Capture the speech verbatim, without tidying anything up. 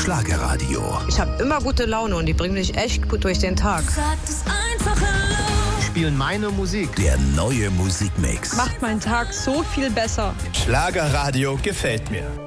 Schlagerradio. Ich habe immer gute Laune und die bringen mich echt gut durch den Tag. Spielen meine Musik. Der neue Musikmix. Macht meinen Tag so viel besser. Schlagerradio gefällt mir.